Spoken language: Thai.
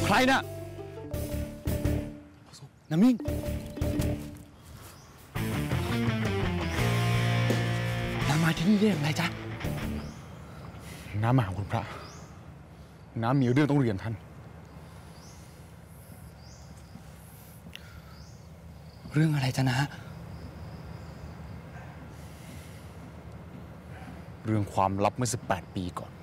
รน่ะน้ำมิ่งน้ามาที่นี่ได้อย่างไรจ๊ะน้ามาหาคุณพระน้ามีเรื่องต้องเรียนท่านเรื่องอะไรจ๊ะนะเรื่องความลับเมื่อ18 ปีก่อน